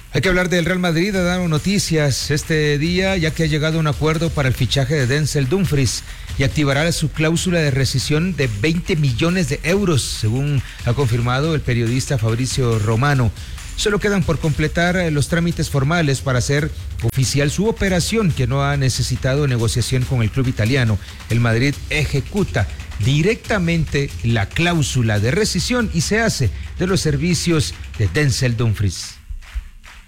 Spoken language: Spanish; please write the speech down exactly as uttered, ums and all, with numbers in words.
Hay que hablar del Real Madrid, ha dado noticias este día, ya que ha llegado a un acuerdo para el fichaje de Denzel Dumfries y activará su cláusula de rescisión de veinte millones de euros, según ha confirmado el periodista Fabrizio Romano. Solo quedan por completar los trámites formales para hacer oficial su operación, que no ha necesitado negociación con el club italiano. El Madrid ejecuta directamente la cláusula de rescisión y se hace de los servicios de Denzel Dumfries.